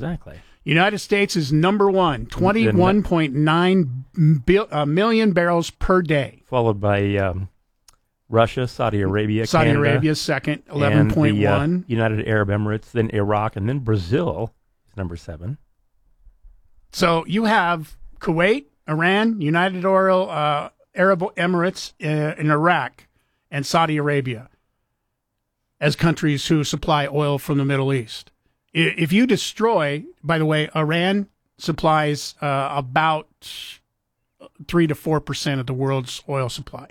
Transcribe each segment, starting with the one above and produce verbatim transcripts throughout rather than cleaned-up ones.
exactly. United States is number one, twenty-one point nine bil- uh, million barrels per day. Followed by um, Russia, Saudi Arabia, Saudi Canada, Arabia second, eleven point one. And the uh, United Arab Emirates, then Iraq, and then Brazil is number seven. So you have Kuwait, Iran, United Oil, uh, Arab Emirates, uh, and Iraq, and Saudi Arabia as countries who supply oil from the Middle East. If you destroy, by the way, Iran supplies uh, about three to four percent of the world's oil supply.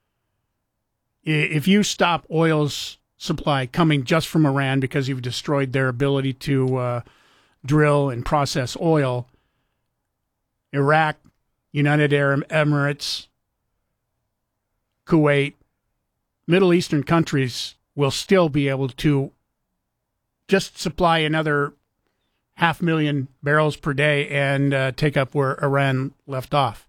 If you stop oil's supply coming just from Iran because you've destroyed their ability to uh, drill and process oil, Iraq, United Arab Emirates, Kuwait, Middle Eastern countries will still be able to just supply another half million barrels per day and uh, take up where Iran left off.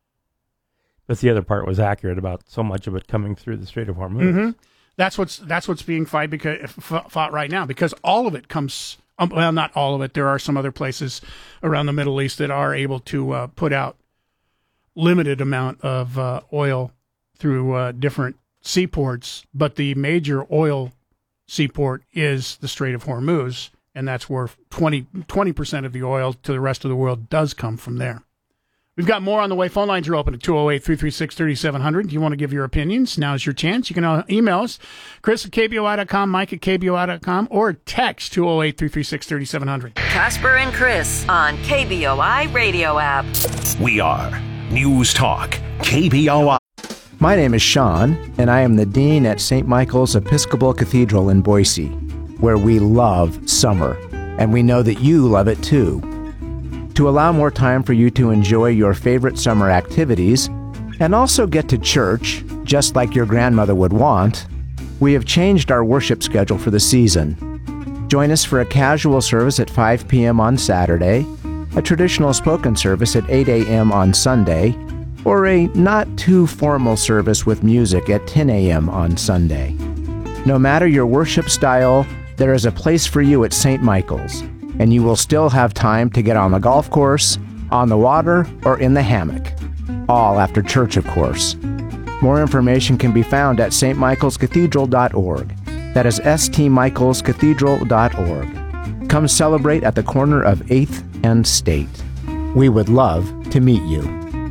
But the other part was accurate about so much of it coming through the Strait of Hormuz. Mm-hmm. That's what's that's what's being fight because, fought right now because all of it comes. Um, well, not all of it. There are some other places around the Middle East that are able to uh, put out limited amount of uh, oil through uh, different seaports, but the major oil seaport is the Strait of Hormuz, and that's where twenty percent of the oil to the rest of the world does come from there. We've got more on the way. Phone lines are open at two oh eight, three three six, three seven zero zero. If you want to give your opinions, now's your chance. You can email us, Chris at K B O I dot com, Mike at K B O I dot com, or text two oh eight, three three six, three seven zero zero. Casper and Chris on K B O I Radio app. We are News Talk, K B O I. My name is Sean, and I am the Dean at Saint Michael's Episcopal Cathedral in Boise, where we love summer, and we know that you love it too. To allow more time for you to enjoy your favorite summer activities, and also get to church, just like your grandmother would want, we have changed our worship schedule for the season. Join us for a casual service at five p.m. on Saturday, a traditional spoken service at eight a.m. on Sunday, or a not-too-formal service with music at ten a.m. on Sunday. No matter your worship style, there is a place for you at Saint Michael's, and you will still have time to get on the golf course, on the water, or in the hammock. All after church, of course. More information can be found at s t michaels cathedral dot org. That is s t michaels cathedral dot org. Come celebrate at the corner of eighth and State. We would love to meet you.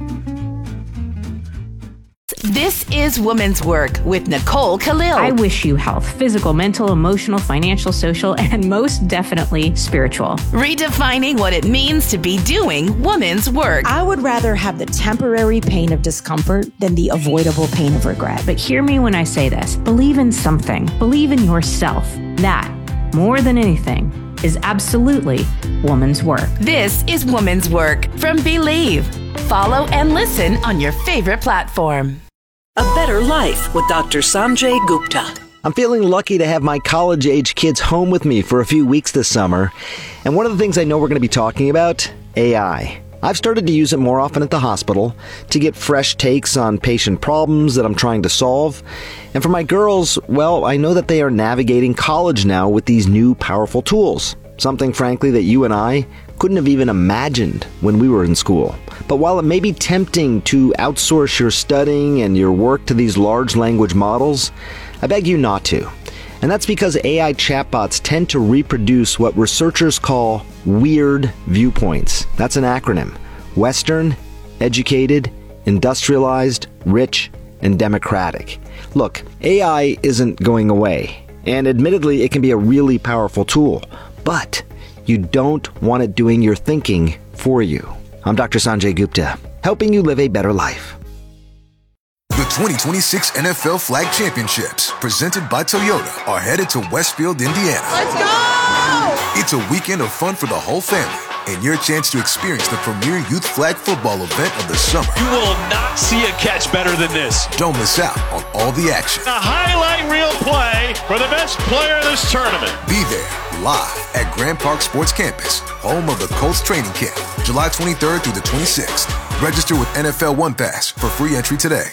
This is Woman's Work with Nicole Khalil. I wish you health, physical, mental, emotional, financial, social, and most definitely spiritual. Redefining what it means to be doing woman's work. I would rather have the temporary pain of discomfort than the avoidable pain of regret. But hear me when I say this. Believe in something. Believe in yourself. That, more than anything, is absolutely woman's work. This is Woman's Work from Believe. Follow and listen on your favorite platform. A Better Life with Doctor Sanjay Gupta. I'm feeling lucky to have my college-age kids home with me for a few weeks this summer. And one of the things I know we're going to be talking about, A I. I've started to use it more often at the hospital to get fresh takes on patient problems that I'm trying to solve. And for my girls, well, I know that they are navigating college now with these new powerful tools. Something, frankly, that you and I couldn't have even imagined when we were in school. But while it may be tempting to outsource your studying and your work to these large language models, I beg you not to. And that's because A I chatbots tend to reproduce what researchers call weird viewpoints. That's an acronym. Western, educated, industrialized, rich, and democratic. Look, A I isn't going away. And admittedly, it can be a really powerful tool. But you don't want it doing your thinking for you. I'm Doctor Sanjay Gupta, helping you live a better life. The twenty twenty-six N F L Flag Championships, presented by Toyota, are headed to Westfield, Indiana. Let's go! It's a weekend of fun for the whole family, and your chance to experience the premier youth flag football event of the summer. You will not see a catch better than this. Don't miss out on all the action. A highlight reel play for the best player in this tournament. Be there, live at Grand Park Sports Campus, home of the Colts training camp, July twenty-third through the twenty-sixth. Register with N F L One Pass for free entry today.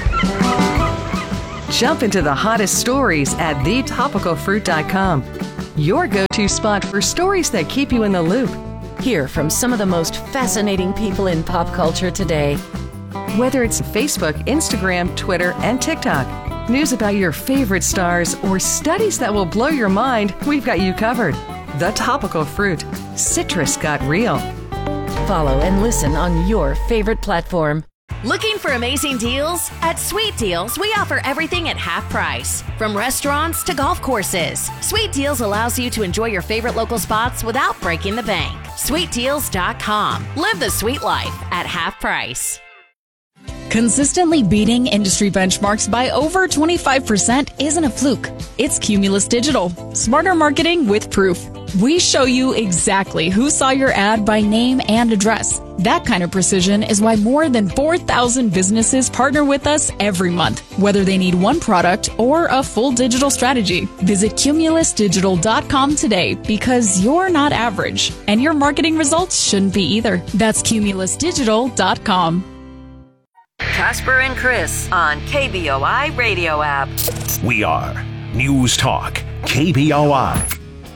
Jump into the hottest stories at the topical fruit dot com. your go-to spot for stories that keep you in the loop. Hear from some of the most fascinating people in pop culture today. Whether it's Facebook, Instagram, Twitter, and TikTok, news about your favorite stars, or studies that will blow your mind, we've got you covered. The Topical Fruit. Citrus got real. Follow and listen on your favorite platform. Looking for amazing deals? At Sweet Deals, we offer everything at half price. From restaurants to golf courses, Sweet Deals allows you to enjoy your favorite local spots without breaking the bank. sweet deals dot com. Live the sweet life at half price. Consistently beating industry benchmarks by over twenty-five percent isn't a fluke. It's Cumulus Digital. Smarter marketing with proof. We show you exactly who saw your ad by name and address. That kind of precision is why more than four thousand businesses partner with us every month, whether they need one product or a full digital strategy. Visit cumulus digital dot com today because you're not average, and your marketing results shouldn't be either. That's cumulus digital dot com. Casper and Chris on K B O I Radio app. We are News Talk K B O I.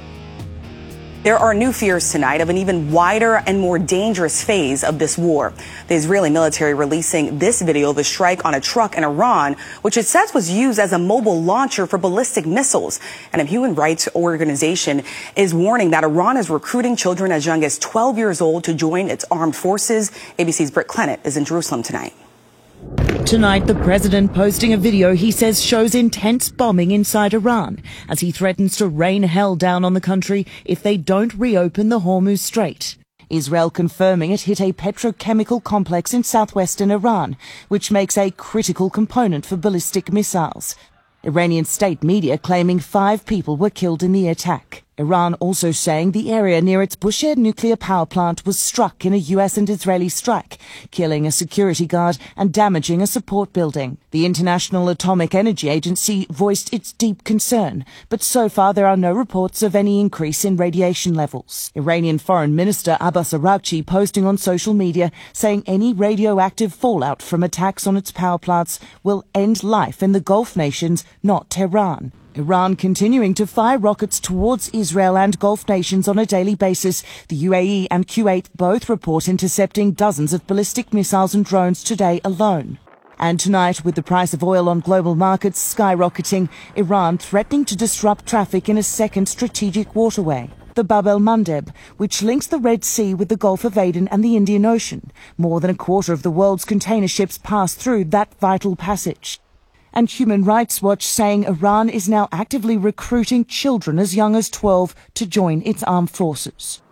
There are new fears tonight of an even wider and more dangerous phase of this war. The Israeli military releasing this video of a strike on a truck in Iran, which it says was used as a mobile launcher for ballistic missiles. And a human rights organization is warning that Iran is recruiting children as young as twelve years old to join its armed forces. A B C's Britt Clennett is in Jerusalem tonight. Tonight, the president posting a video he says shows intense bombing inside Iran as he threatens to rain hell down on the country if they don't reopen the Hormuz Strait. Israel confirming it hit a petrochemical complex in southwestern Iran, which makes a critical component for ballistic missiles. Iranian state media claiming five people were killed in the attack. Iran also saying the area near its Bushehr nuclear power plant was struck in a U S and Israeli strike, killing a security guard and damaging a support building. The International Atomic Energy Agency voiced its deep concern, but so far there are no reports of any increase in radiation levels. Iranian Foreign Minister Abbas Araghchi posting on social media saying any radioactive fallout from attacks on its power plants will end life in the Gulf nations, not Tehran. Iran continuing to fire rockets towards Israel and Gulf nations on a daily basis. The U A E and Kuwait both report intercepting dozens of ballistic missiles and drones today alone. And tonight, with the price of oil on global markets skyrocketing, Iran threatening to disrupt traffic in a second strategic waterway, the Bab el-Mandeb, which links the Red Sea with the Gulf of Aden and the Indian Ocean. More than a quarter of the world's container ships pass through that vital passage. And Human Rights Watch saying Iran is now actively recruiting children as young as twelve to join its armed forces.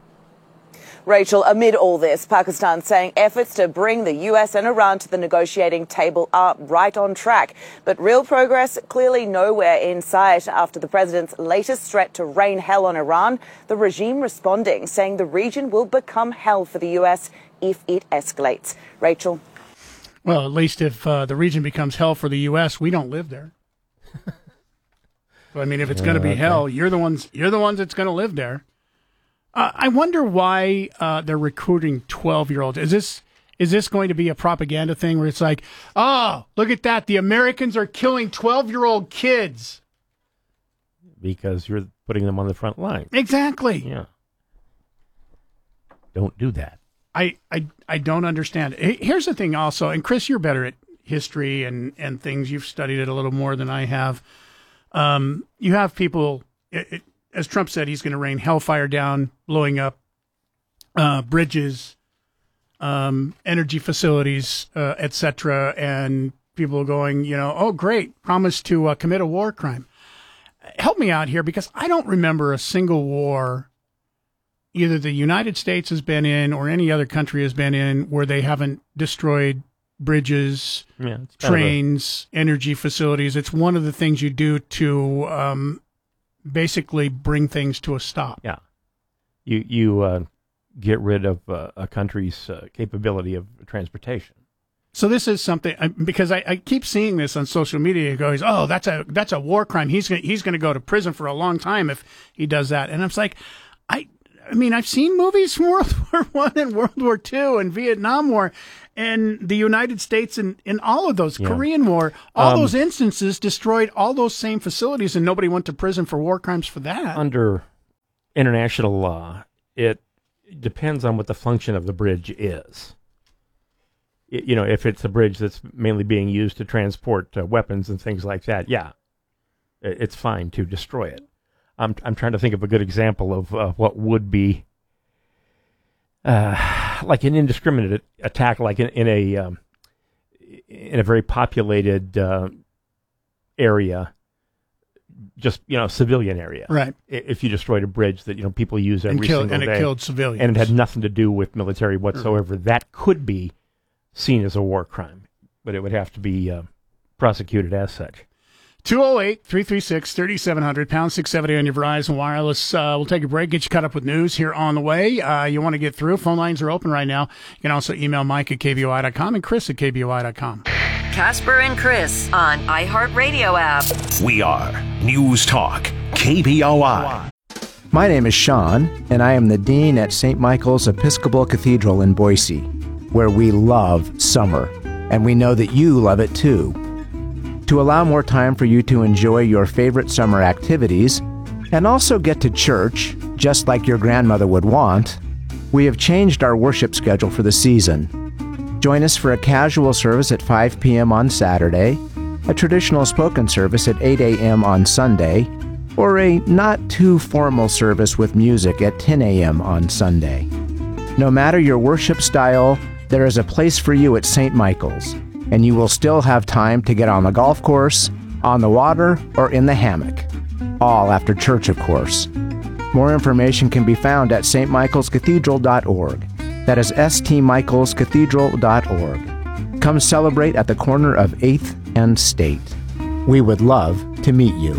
Rachel, amid all this, Pakistan saying efforts to bring the U S and Iran to the negotiating table are right on track. But real progress clearly nowhere in sight after the president's latest threat to rain hell on Iran. The regime responding, saying the region will become hell for the U S if it escalates. Rachel? Well, at least if uh, the region becomes hell for the U S, we don't live there. So, I mean, if it's going to be okay. hell, you're the ones. You're the ones that's going to live there. Uh, I wonder why uh, they're recruiting twelve-year-olds. Is this is this going to be a propaganda thing where it's like, oh, look at that, the Americans are killing twelve-year-old kids Because you're putting them on the front line. Exactly. Yeah. Don't do that. I, I, I don't understand. Here's the thing also, and Chris, you're better at history and, and things. You've studied it a little more than I have. Um, you have people, it, it, as Trump said, he's going to rain hellfire down, blowing up uh, bridges, um, energy facilities, uh, et cetera, and people going, you know, oh, great, promise to uh, commit a war crime. Help me out here, because I don't remember a single war either the United States has been in or any other country has been in where they haven't destroyed bridges, yeah, trains, a... energy facilities. It's one of the things you do to um, basically bring things to a stop. Yeah. You you uh, get rid of uh, a country's uh, capability of transportation. So this is something, because I, I keep seeing this on social media. It goes, oh, that's a that's a war crime. He's gonna, he's going to go to prison for a long time if he does that. And I'm like, I I mean, I've seen movies from World War One and World War Two and Vietnam War and the United States and in all of those, Yeah. Korean War, all Um, those instances destroyed all those same facilities and nobody went to prison for war crimes for that. Under international law, it depends on what the function of the bridge is. It, you know, if it's a bridge that's mainly being used to transport uh, weapons and things like that, yeah, it, it's fine to destroy it. I'm I'm trying to think of a good example of uh, what would be uh, like an indiscriminate attack, like in, in a um, in a very populated uh, area, just you know, civilian area. Right. I- If you destroyed a bridge that you know people use every And killed- single and it day, killed civilians. and it had nothing to do with military whatsoever, that could be seen as a war crime, but it would have to be uh, prosecuted as such. two oh eight, three three six, three seven zero zero, pound six seventy on your Verizon Wireless. Uh, we'll take a break, get you caught up with news here on the way. Uh, you want to get through, phone lines are open right now. You can also email Mike at K B O I dot com and Chris at K B O I dot com. Casper and Chris on iHeartRadio app. We are News Talk K B O I. My name is Sean, and I am the Dean at Saint Michael's Episcopal Cathedral in Boise, where we love summer, and we know that you love it too. To allow more time for you to enjoy your favorite summer activities, and also get to church, just like your grandmother would want, we have changed our worship schedule for the season. Join us for a casual service at five p.m. on Saturday, a traditional spoken service at eight a.m. on Sunday, or a not-too-formal service with music at ten a.m. on Sunday. No matter your worship style, there is a place for you at Saint Michael's, and you will still have time to get on the golf course, on the water, or in the hammock. All after church, of course. More information can be found at s t michaels cathedral dot org. That is s t michaels cathedral dot org. Come celebrate at the corner of eighth and State. We would love to meet you.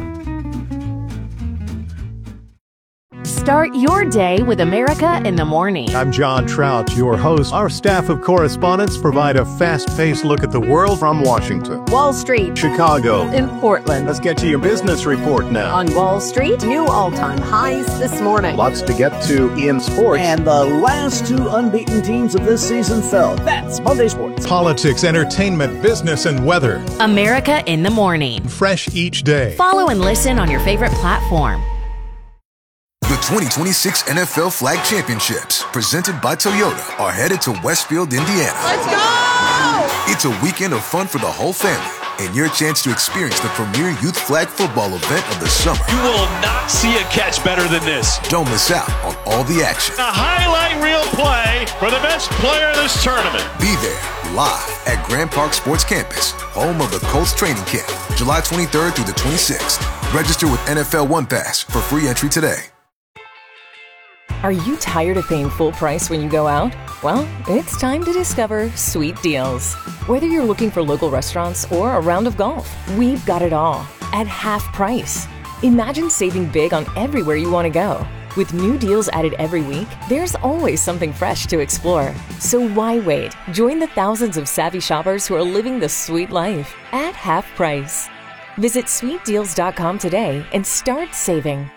Start your day with America in the Morning. I'm John Trout, your host. Our staff of correspondents provide a fast-paced look at the world from Washington, Wall Street, Chicago, in Portland. Let's get to your business report now. On Wall Street, new all-time highs this morning. Lots to get to in sports. And the last two unbeaten teams of this season fell. That's Monday Sports. Politics, entertainment, business, and weather. America in the Morning. Fresh each day. Follow and listen on your favorite platform. The twenty twenty-six N F L Flag Championships, presented by Toyota, are headed to Westfield, Indiana. Let's go! It's a weekend of fun for the whole family, and your chance to experience the premier youth flag football event of the summer. You will not see a catch better than this. Don't miss out on all the action. A highlight reel play for the best player in this tournament. Be there live at Grand Park Sports Campus, home of the Colts training camp, July twenty-third through the twenty-sixth. Register with N F L One Pass for free entry today. Are you tired of paying full price when you go out? Well, it's time to discover Sweet Deals. Whether you're looking for local restaurants or a round of golf, we've got it all at half price. Imagine saving big on everywhere you want to go. With new deals added every week, there's always something fresh to explore. So why wait? Join the thousands of savvy shoppers who are living the sweet life at half price. Visit sweet deals dot com today and start saving.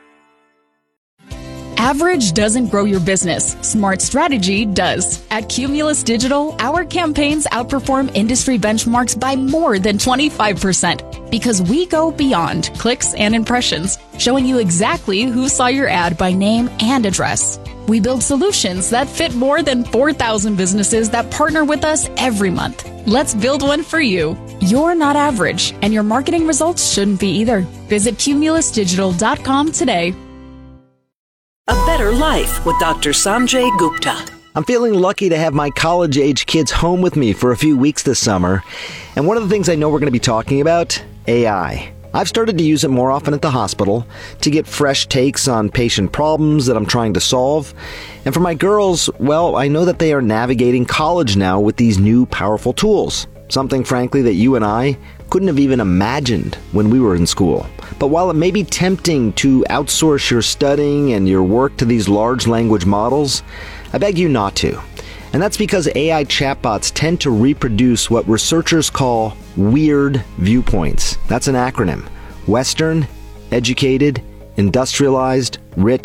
Average doesn't grow your business. Smart strategy does. At Cumulus Digital, our campaigns outperform industry benchmarks by more than twenty-five percent because we go beyond clicks and impressions, showing you exactly who saw your ad by name and address. We build solutions that fit more than four thousand businesses that partner with us every month. Let's build one for you. You're not average, and your marketing results shouldn't be either. Visit cumulus digital dot com today. A Better Life with Doctor Sanjay Gupta. I'm feeling lucky to have my college-age kids home with me for a few weeks this summer. And one of the things I know we're going to be talking about, A I. I've started to use it more often at the hospital to get fresh takes on patient problems that I'm trying to solve. And for my girls, well, I know that they are navigating college now with these new powerful tools. Something, frankly, that you and I couldn't have even imagined when we were in school. But while it may be tempting to outsource your studying and your work to these large language models, I beg you not to. And that's because A I chatbots tend to reproduce what researchers call weird viewpoints. That's an acronym. Western, educated, industrialized, rich,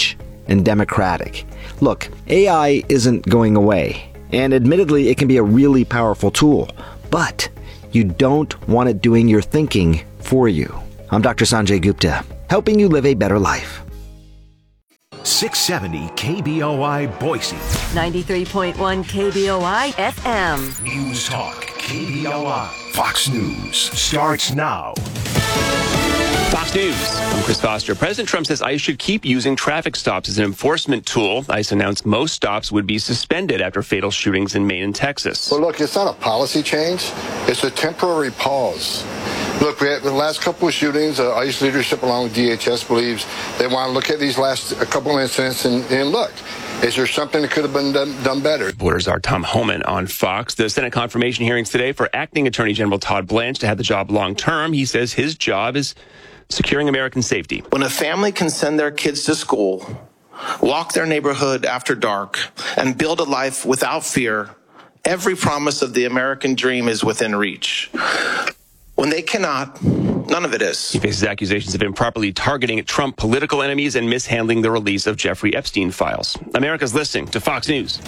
and democratic. Look, A I isn't going away, and admittedly, it can be a really powerful tool, but you don't want it doing your thinking for you. I'm Doctor Sanjay Gupta, helping you live a better life. six seventy K B O I Boise. ninety-three point one K B O I F M. News Talk K B O I. Fox News starts now. Fox News. I'm Chris Foster. President Trump says ICE should keep using traffic stops as an enforcement tool. ICE announced most stops would be suspended after fatal shootings in Maine and Texas. Well, look, it's not a policy change. It's a temporary pause. Look, we had the last couple of shootings, uh, ICE leadership along with D H S believes they want to look at these last a couple of incidents and, and look, is there something that could have been done, done better? Reporters are Tom Homan on Fox. The Senate confirmation hearings today for acting Attorney General Todd Blanche to have the job long term. He says his job is securing American safety. When a family can send their kids to school, walk their neighborhood after dark, and build a life without fear, every promise of the American dream is within reach. When they cannot, none of it is. He faces accusations of improperly targeting Trump political enemies and mishandling the release of Jeffrey Epstein files. America's listening to Fox News.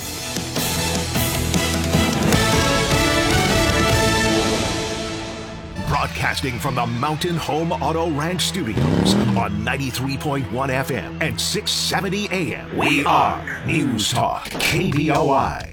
Broadcasting from the Mountain Home Auto Ranch Studios on ninety-three point one F M and six seventy A M. We are News Talk K B O I.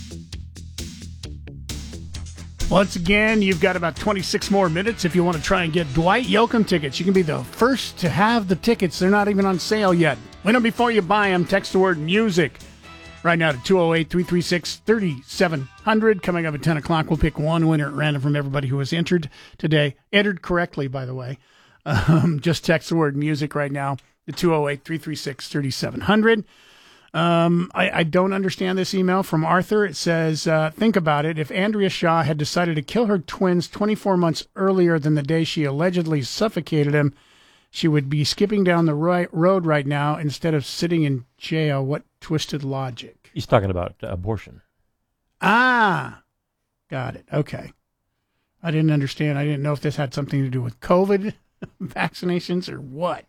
Once again, you've got about twenty-six more minutes if you want to try and get Dwight Yoakam tickets. You can be the first to have the tickets. They're not even on sale yet. Win them before you buy them. Text the word music right now to two oh eight, three three six, three seven zero zero. Coming up at ten o'clock, we'll pick one winner at random from everybody who has entered today. Entered correctly, by the way. Um, just text the word music right now to two oh eight, three three six, three seven zero zero. Um, I, I don't understand this email from Arthur. It says, uh, think about it. If Andrea Shaw had decided to kill her twins twenty-four months earlier than the day she allegedly suffocated him, she would be skipping down the right road right now instead of sitting in jail. What twisted logic? He's talking about uh, abortion. Ah, got it. Okay. I didn't understand. I didn't know if this had something to do with COVID vaccinations or what.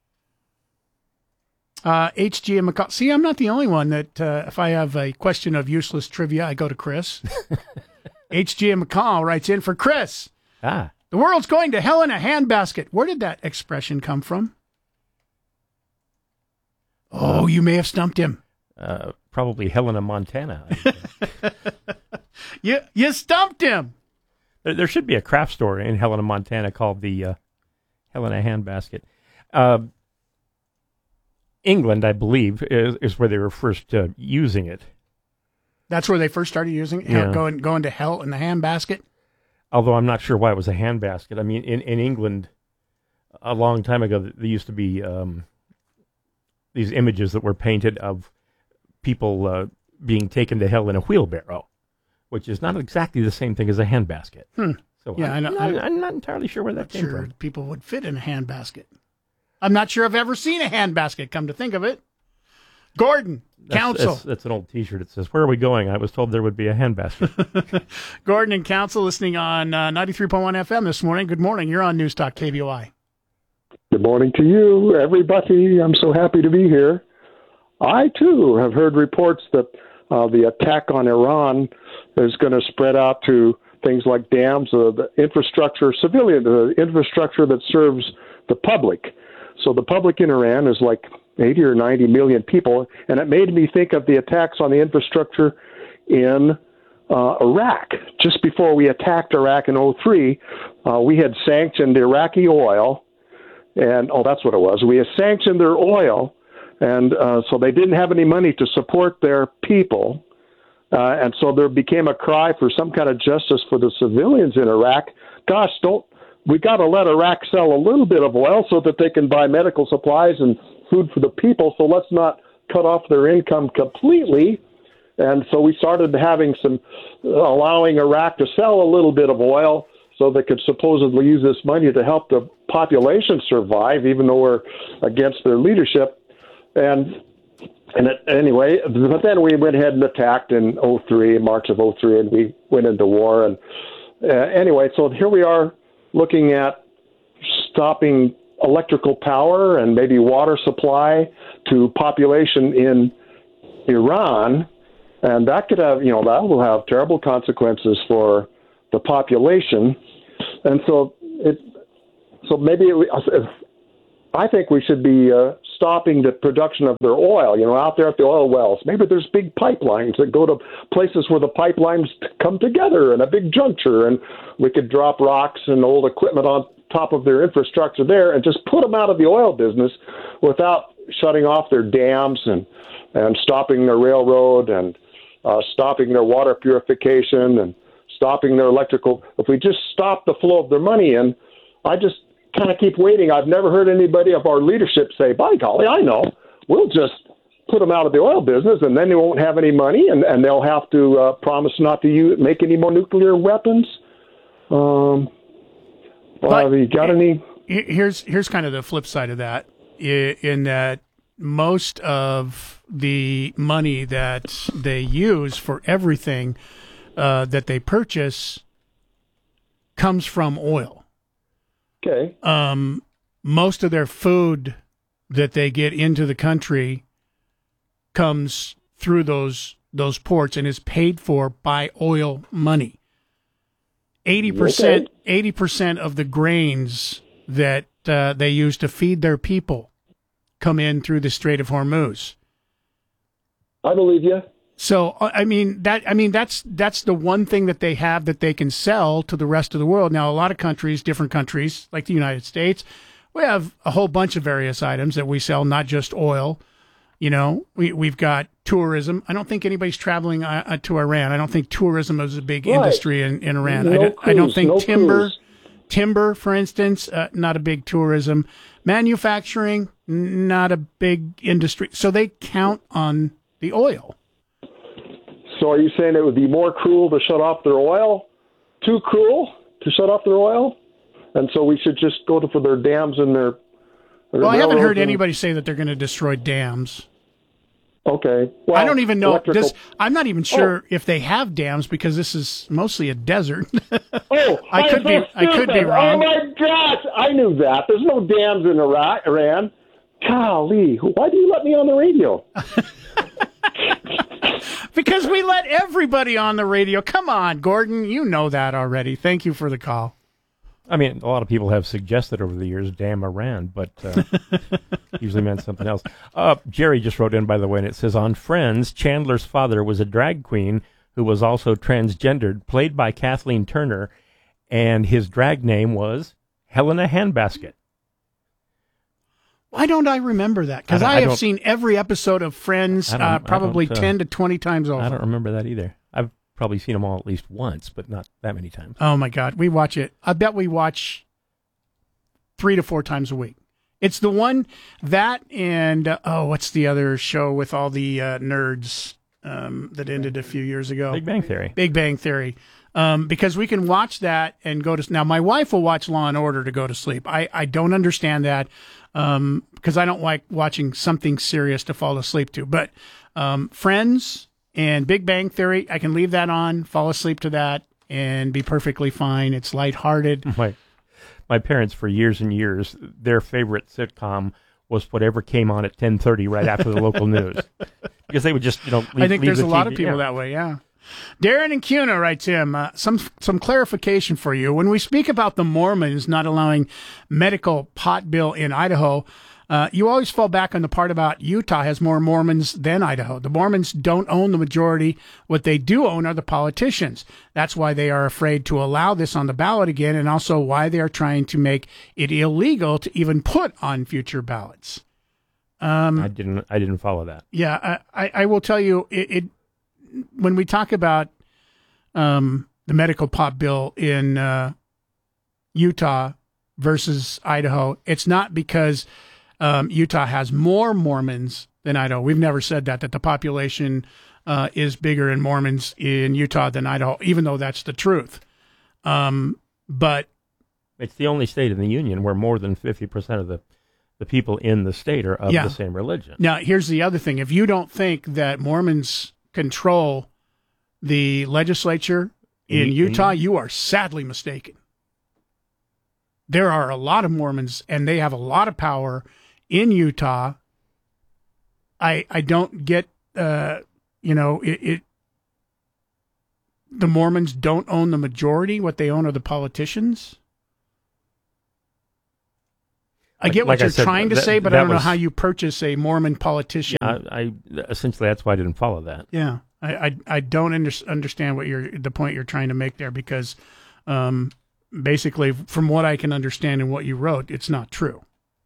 Uh, H G M McCall. See, I'm not the only one that, uh, if I have a question of useless trivia, I go to Chris. H G M McCall writes in for Chris. Ah. The world's going to hell in a handbasket. Where did that expression come from? Oh, you may have stumped him. Uh, probably Helena, Montana. you, you stumped him. There, there should be a craft store in Helena, Montana called the uh, Helena Handbasket. Uh, England, I believe, is, is where they were first uh, using it. That's where they first started using it? Yeah. Going, going to hell in the handbasket? Although I'm not sure why it was a handbasket. I mean, in, in England, a long time ago, there used to be um, these images that were painted of people uh, being taken to hell in a wheelbarrow, which is not exactly the same thing as a handbasket. Hmm. So yeah, I'm, I know. I'm, I'm not entirely sure where that came sure from. People would fit in a handbasket. I'm not sure I've ever seen a handbasket, come to think of it. Gordon, That's, Council. That's, that's an old T-shirt. It says, "Where are we going?" I was told there would be a handbasket. Gordon and Council listening on uh, ninety-three point one F M this morning. Good morning. You're on News Talk K B O I. Good morning to you, everybody. I'm so happy to be here. I, too, have heard reports that uh, the attack on Iran is going to spread out to things like dams, uh, the infrastructure, civilian uh, infrastructure that serves the public. So the public in Iran is like eighty or ninety million people, and it made me think of the attacks on the infrastructure in uh, Iraq. Just before we attacked Iraq in oh three, uh, we had sanctioned Iraqi oil, and oh, that's what it was. We had sanctioned their oil, and uh, so they didn't have any money to support their people, uh, and so there became a cry for some kind of justice for the civilians in Iraq. Gosh, don't we got to let Iraq sell a little bit of oil so that they can buy medical supplies and food for the people, so let's not cut off their income completely. And so we started having some, uh, allowing Iraq to sell a little bit of oil so they could supposedly use this money to help the population survive, even though we're against their leadership. And and it, anyway, but then we went ahead and attacked in oh three, March of oh three, and we went into war. And uh, anyway, so here we are looking at stopping electrical power and maybe water supply to population in Iran, and that could have, you know, that will have terrible consequences for the population. And so it, so maybe it, I think we should be uh, stopping the production of their oil, you know, out there at the oil wells. Maybe there's big pipelines that go to places where the pipelines come together in a big juncture, and we could drop rocks and old equipment on top of their infrastructure there and just put them out of the oil business without shutting off their dams and, and stopping their railroad and uh, stopping their water purification and stopping their electrical. If we just stop the flow of their money in, I just kind of keep waiting. I've never heard anybody of our leadership say, by golly, I know, we'll just put them out of the oil business and then they won't have any money and, and they'll have to uh, promise not to use, make any more nuclear weapons. Um, well, But have you got any? Here's here's kind of the flip side of that, i- in that most of the money that they use for everything uh, that they purchase comes from oil. Okay. Um, most of their food that they get into the country comes through those those ports and is paid for by oil money. Eighty percent, eighty percent of the grains that uh, they use to feed their people come in through the Strait of Hormuz. I believe you. So I mean that I mean that's that's the one thing that they have that they can sell to the rest of the world. Now a lot of countries, different countries like the United States, we have a whole bunch of various items that we sell, not just oil. You know, we we've got tourism. I don't think anybody's traveling uh, to Iran. I don't think tourism is a big Right. industry in, in Iran. No I, don't, I don't cruise, think no timber, cruise. timber, for instance, uh, not a big tourism. Manufacturing, n- not a big industry. So they count on the oil. So are you saying it would be more cruel to shut off their oil? Too cruel to shut off their oil? And so we should just go to, for their dams and their, their Well, I haven't heard railroads and- anybody say that they're going to destroy dams. Okay. Well, I don't even know. electrical- This, I'm not even sure if they have dams because this is mostly a desert. Oh, I could I'm be. so I could be stupid. wrong. Oh my gosh, I knew that. There's no dams in Iraq, Iran. Golly, why do you let me on the radio? Because we let everybody on the radio. Come on, Gordon. You know that already. Thank you for the call. I mean, a lot of people have suggested over the years, damn Iran, but uh, usually meant something else. Uh, Jerry just wrote in, by the way, and it says, on Friends, Chandler's father was a drag queen who was also transgendered, played by Kathleen Turner, and his drag name was Helena Handbasket. Why don't I remember that? Because I I, don't- I have don't- seen every episode of Friends I don't- uh, I probably don't, uh, ten to twenty times over. I don't remember that either. I've probably seen them all at least once, but not that many times. Oh my God, we watch it. I bet we watch three to four times a week. It's the one that and uh, oh, what's the other show with all the uh, nerds um, that ended a few years ago? Big Bang Theory. Big Bang Theory. Um, because we can watch that and go to now. My wife will watch Law and Order to go to sleep. I, I don't understand that um, because I don't like watching something serious to fall asleep to. But um, Friends and Big Bang Theory, I can leave that on, fall asleep to that, and be perfectly fine. It's lighthearted. My, my parents, for years and years, their favorite sitcom was whatever came on at ten thirty right after the local news. Because they would just, you know, leave, I think leave there's the a lot T V of people yeah. that way, yeah. Darren and Cuna writes him, uh, some some clarification for you. When we speak about the Mormons not allowing medical pot bill in Idaho, uh, you always fall back on the part about Utah has more Mormons than Idaho. The Mormons don't own the majority. What they do own are the politicians. That's why they are afraid to allow this on the ballot again, and also why they are trying to make it illegal to even put on future ballots. Um, I didn't. I didn't follow that. Yeah, I, I, I will tell you, it, it when we talk about um, the medical pot bill in uh, Utah versus Idaho, it's not because um, Utah has more Mormons than Idaho. We've never said that, that the population uh, is bigger in Mormons in Utah than Idaho, even though that's the truth. Um, but It's the only state in the union where more than fifty percent of the, the people in the state are of Yeah. the same religion. Now, here's the other thing. If you don't think that Mormons control the legislature in In- in- Utah, you are sadly mistaken. there are a lot of Mormons, and they have a lot of power in Utah. I I don't get, uh, you know, it, it. The Mormons don't own the majority. What they own are the politicians. I get what like you're said, trying to that, say, but I don't was, know how you purchase a Mormon politician. Yeah, I, I essentially that's why I didn't follow that. Yeah, I I, I don't under, understand what you're the point you're trying to make there, because um, basically, from what I can understand and what you wrote, it's not true.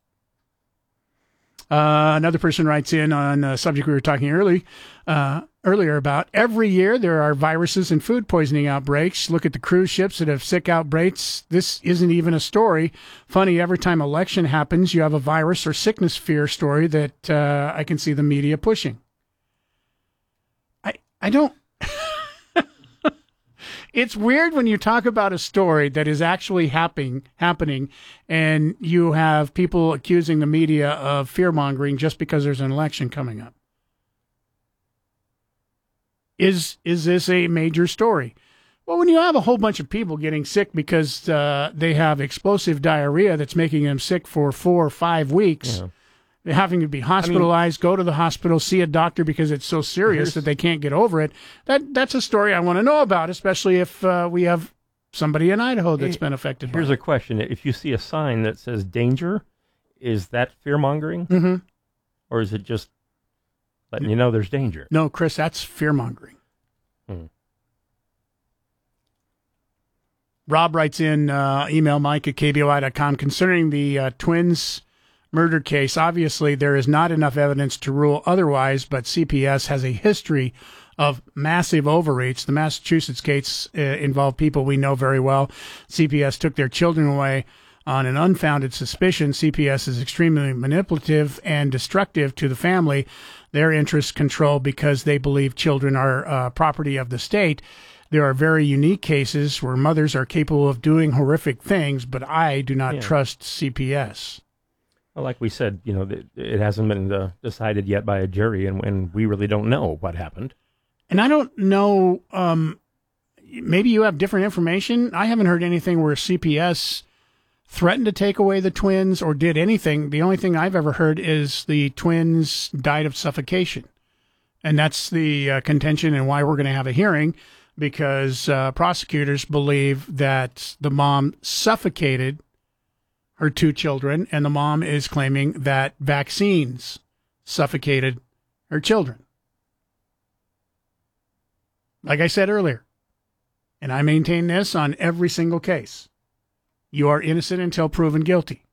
Uh, another person writes in on a subject we were talking early, uh, earlier about. Every year there are viruses and food poisoning outbreaks. Look at the cruise ships that have sick outbreaks. This isn't even a story. Funny, every time election happens, you have a virus or sickness fear story that uh, I can see the media pushing. I I don't... It's weird when you talk about a story that is actually happening, happening, and you have people accusing the media of fear-mongering just because there's an election coming up. Is is this a major story? Well, when you have a whole bunch of people getting sick because uh, they have explosive diarrhea that's making them sick for four or five weeks, yeah. They're having to be hospitalized, I mean, go to the hospital, see a doctor because it's so serious that they can't get over it. That That's a story I want to know about, especially if uh, we have somebody in Idaho that's been affected by it. Here's a question. If you see a sign that says danger, is that fear-mongering? Mm-hmm. Or is it just letting you know there's danger? No, Chris, that's fear-mongering. Hmm. Rob writes in, uh, email Mike at K B O I dot com, concerning the uh, twins murder case. Obviously, there is not enough evidence to rule otherwise, but C P S has a history of massive overreach. The Massachusetts case uh, involved people we know very well. C P S took their children away on an unfounded suspicion. C P S is extremely manipulative and destructive to the family. Their interests control because they believe children are uh, property of the state. There are very unique cases where mothers are capable of doing horrific things, but I do not yeah. trust C P S. Well, like we said, you know, it hasn't been uh, decided yet by a jury, and, and we really don't know what happened. And I don't know, um, maybe you have different information. I haven't heard anything where C P S threatened to take away the twins or did anything. The only thing I've ever heard is the twins died of suffocation. And that's the uh, contention and why we're going to have a hearing, because uh, prosecutors believe that the mom suffocated her two children, and the mom is claiming that vaccines suffocated her children. Like I said earlier, and I maintain this on every single case, you are innocent until proven guilty.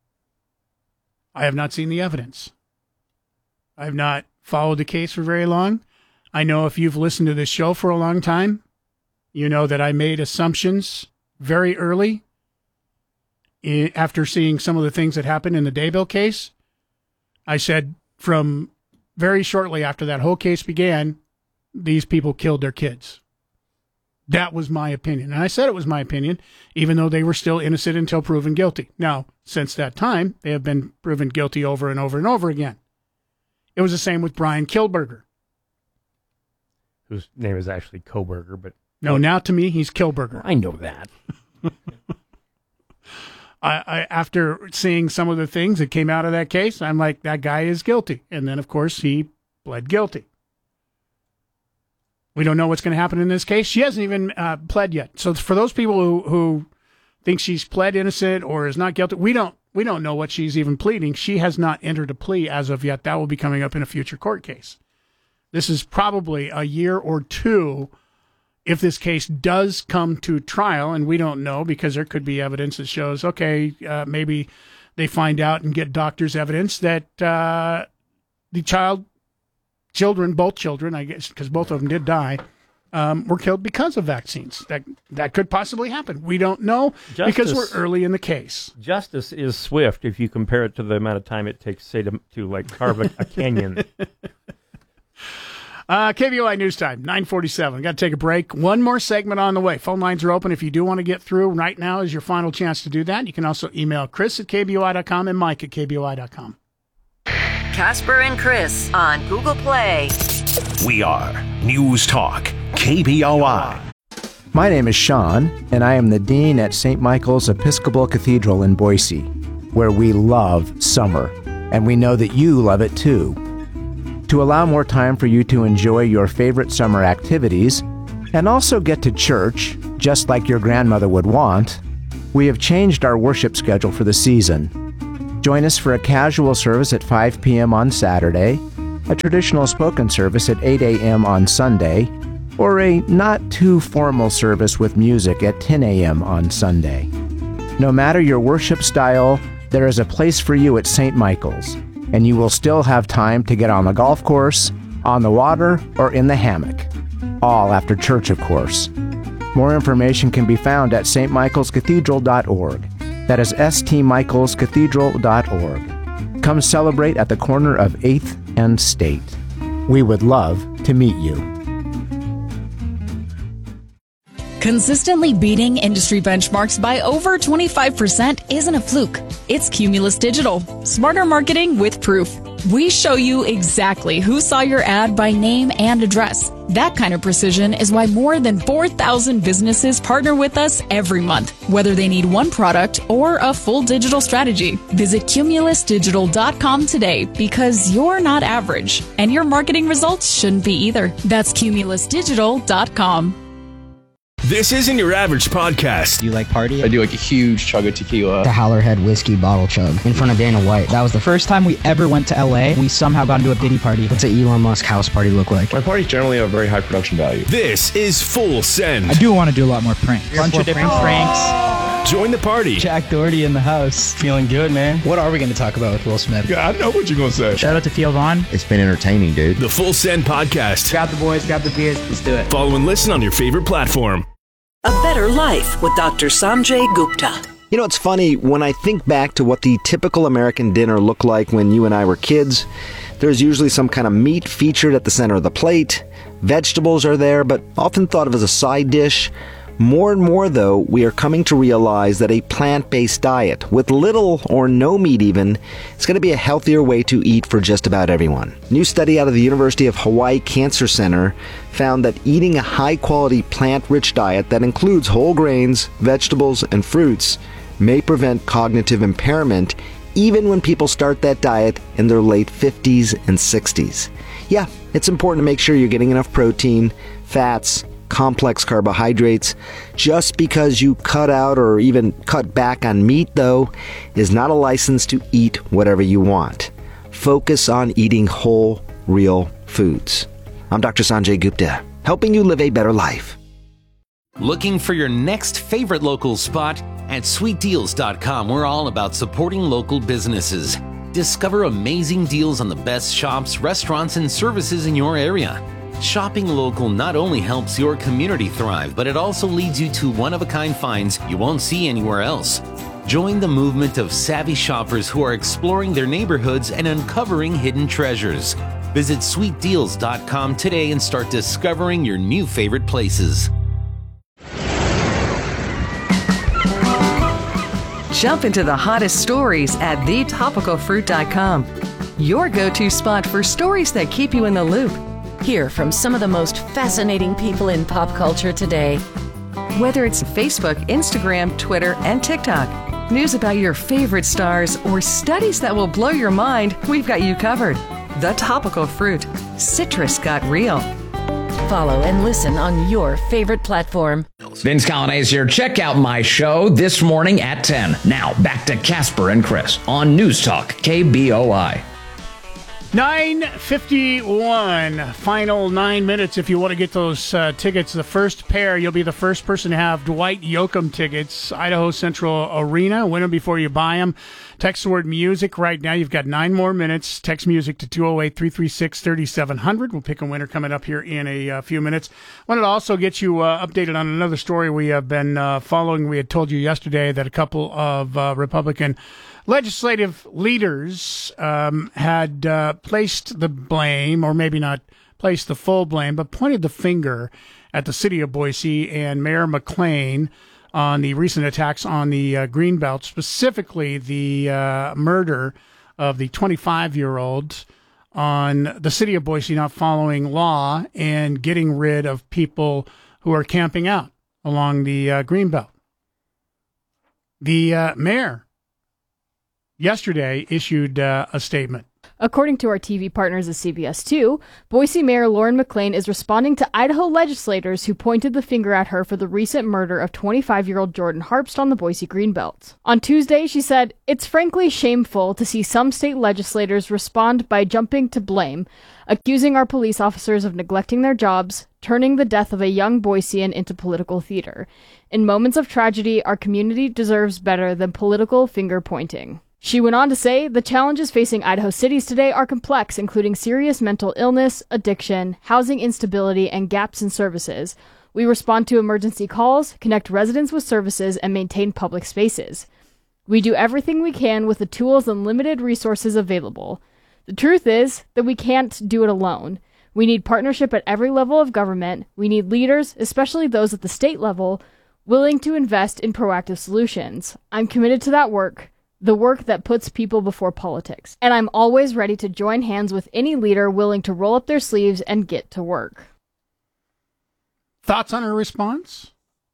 I have not seen the evidence. I have not followed the case for very long. I know if you've listened to this show for a long time, you know that I made assumptions very early after seeing some of the things that happened in the Daybell case. I said from very shortly after that whole case began, these people killed their kids. That was my opinion. And I said it was my opinion, even though they were still innocent until proven guilty. Now, since that time, they have been proven guilty over and over and over again. It was the same with Brian Kilberger, whose name is actually Koberger, but... No, now to me, he's Kilberger. I know that. I, I, after seeing some of the things that came out of that case, I'm like, that guy is guilty. And then, of course, he pled guilty. We don't know what's going to happen in this case. She hasn't even uh, pled yet. So for those people who, who think she's pled innocent or is not guilty, we don't we don't know what she's even pleading. She has not entered a plea as of yet. That will be coming up in a future court case. This is probably a year or two if this case does come to trial, and we don't know because there could be evidence that shows, okay, uh, maybe they find out and get doctor's evidence that uh, the child, children, both children, I guess, because both of them did die, um, were killed because of vaccines. That that could possibly happen. We don't know Justice, because we're early in the case. Justice is swift if you compare it to the amount of time it takes, say, to, to like carve a, a canyon. Uh, K B O I News Time, nine forty-seven. Got to take a break. One more segment on the way. Phone lines are open if you do want to get through. Right now is your final chance to do that. You can also email Chris at K B O I dot com and Mike at K B O I dot com. Casper and Chris on Google Play. We are News Talk K B O I. My name is Sean, and I am the Dean at Saint Michael's Episcopal Cathedral in Boise, where we love summer, and we know that you love it too. To allow more time for you to enjoy your favorite summer activities, and also get to church, just like your grandmother would want, we have changed our worship schedule for the season. Join us for a casual service at five p.m. on Saturday, a traditional spoken service at eight a.m. on Sunday, or a not-too-formal service with music at ten a.m. on Sunday. No matter your worship style, there is a place for you at Saint Michael's, and you will still have time to get on the golf course, on the water, or in the hammock. All after church, of course. More information can be found at s t michaels cathedral dot org. That is s t michaels cathedral dot org. Come celebrate at the corner of eighth and State. We would love to meet you. Consistently beating industry benchmarks by over twenty-five percent isn't a fluke. It's Cumulus Digital. Smarter marketing with proof. We show you exactly who saw your ad by name and address. That kind of precision is why more than four thousand businesses partner with us every month, whether they need one product or a full digital strategy. Visit cumulus digital dot com today because you're not average, and your marketing results shouldn't be either. That's cumulus digital dot com. This isn't your average podcast. Do you like party? I do like a huge chug of tequila. The Howlerhead whiskey bottle chug in front of Dana White. That was the first time we ever went to L A. We somehow got into a Diddy party. What's an Elon Musk house party look like? My parties generally have very high production value. This is Full Send. I do want to do a lot more pranks. A bunch of different pranks. Join the party. Jack Doherty in the house. Feeling good, man. What are we going to talk about with Will Smith? Yeah, I know what you're going to say. Shout out to Theo Vaughn. It's been entertaining, dude. The Full Send Podcast. Grab the boys, grab the beers. Let's do it. Follow and listen on your favorite platform. A Better Life with Doctor Sanjay Gupta. You know, it's funny, when I think back to what the typical American dinner looked like when you and I were kids, there's usually some kind of meat featured at the center of the plate. Vegetables are there, but often thought of as a side dish. More and more, though, we are coming to realize that a plant-based diet, with little or no meat even, is going to be a healthier way to eat for just about everyone. A new study out of the University of Hawaii Cancer Center found that eating a high-quality plant-rich diet that includes whole grains, vegetables, and fruits may prevent cognitive impairment even when people start that diet in their late fifties and sixties. Yeah, it's important to make sure you're getting enough protein, fats, complex carbohydrates. Just because you cut out or even cut back on meat, though, is not a license to eat whatever you want. Focus on eating whole, real foods. I'm Doctor Sanjay Gupta, helping you live a better life. Looking for your next favorite local spot? At sweet deals dot com, we're all about supporting local businesses. Discover amazing deals on the best shops, restaurants, and services in your area. Shopping local not only helps your community thrive, but it also leads you to one-of-a-kind finds you won't see anywhere else. Join the movement of savvy shoppers who are exploring their neighborhoods and uncovering hidden treasures. Visit sweet deals dot com today and start discovering your new favorite places. Jump into the hottest stories at the topical fruit dot com. Your go-to spot for stories that keep you in the loop. Hear from some of the most fascinating people in pop culture today. Whether it's Facebook, Instagram, Twitter, and TikTok, news about your favorite stars, or studies that will blow your mind, we've got you covered. The Topical Fruit. Citrus got real. Follow and listen on your favorite platform. Vince Colonnese here. Check out my show this morning at ten. Now, back to Casper and Chris on News Talk K B O I. nine fifty-one, final nine minutes if you want to get those uh, tickets. The first pair, you'll be the first person to have Dwight Yoakam tickets, Idaho Central Arena. Win them before you buy them. Text the word music right now. You've got nine more minutes. Text music to two oh eight, three three six, three seven zero zero. We'll pick a winner coming up here in a uh, few minutes. Wanted to also get you uh, updated on another story we have been uh, following. We had told you yesterday that a couple of uh, Republican legislative leaders um, had uh, placed the blame, or maybe not placed the full blame, but pointed the finger at the city of Boise and Mayor McLean on the recent attacks on the uh, Greenbelt, specifically the uh, murder of the twenty-five-year-old on the city of Boise not following law and getting rid of people who are camping out. along the uh, Greenbelt. The uh, mayor yesterday issued uh, a statement. According to our T V partners at C B S two, Boise Mayor Lauren McLean is responding to Idaho legislators who pointed the finger at her for the recent murder of twenty-five-year-old Jordan Harpst on the Boise Greenbelt. On Tuesday, she said, "It's frankly shameful to see some state legislators respond by jumping to blame, accusing our police officers of neglecting their jobs, turning the death of a young Boisean into political theater. In moments of tragedy, our community deserves better than political finger-pointing." She went on to say, "The challenges facing Idaho cities today are complex, including serious mental illness, addiction, housing instability, and gaps in services. We respond to emergency calls, connect residents with services, and maintain public spaces. We do everything we can with the tools and limited resources available. The truth is that we can't do it alone. We need partnership at every level of government. We need leaders, especially those at the state level, willing to invest in proactive solutions. I'm committed to that work. The work that puts people before politics. And I'm always ready to join hands with any leader willing to roll up their sleeves and get to work." Thoughts on her response?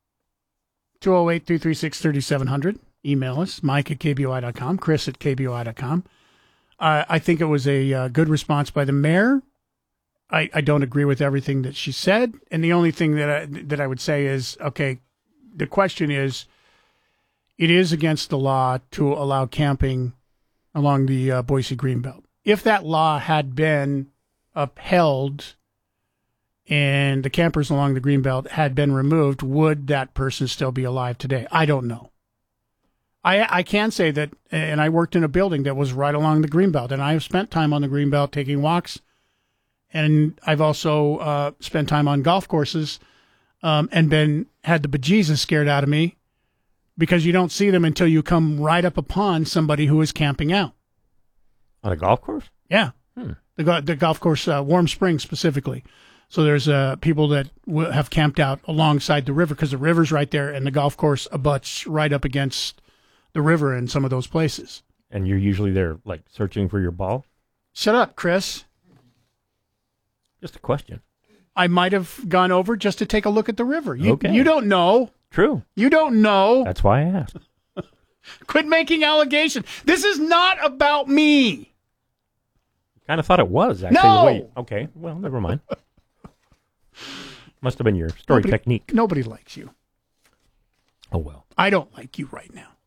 two oh eight, two three six, three seven zero zero. Email us, Mike at K B O I dot com, Chris at K B O I dot com. Uh, I think it was a uh, good response by the mayor. I, I don't agree with everything that she said. And the only thing that I, that I would say is, okay, the question is, it is against the law to allow camping along the uh, Boise Greenbelt. If that law had been upheld and the campers along the Greenbelt had been removed, would that person still be alive today? I don't know. I I can say that, and I worked in a building that was right along the Greenbelt, and I've spent time on the Greenbelt taking walks, and I've also uh, spent time on golf courses um, and been had the bejesus scared out of me, because you don't see them until you come right up upon somebody who is camping out. On a golf course? Yeah. Hmm. The, go- the golf course, uh, Warm Springs specifically. So there's uh, people that w- have camped out alongside the river because the river's right there and the golf course abuts right up against the river in some of those places. And you're usually there, like, searching for your ball? Shut up, Chris. Just a question. I might have gone over just to take a look at the river. You, okay. You don't know. True. You don't know. That's why I asked. Quit making allegations. This is not about me. Kind of thought it was, actually. No. Wait, okay. Well, never mind. Must have been your story Nobody, technique. Nobody likes you. Oh, well. I don't like you right now.